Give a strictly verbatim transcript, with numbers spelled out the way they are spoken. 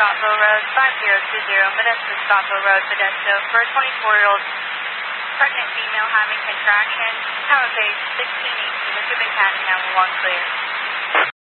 Scottville Road, five zero two zero, Modesto, Scottville Road, Modesto, for a twenty-four-year-old pregnant female having contractions. Tower base sixteen eighteen, Mississippi County, nine one one clear.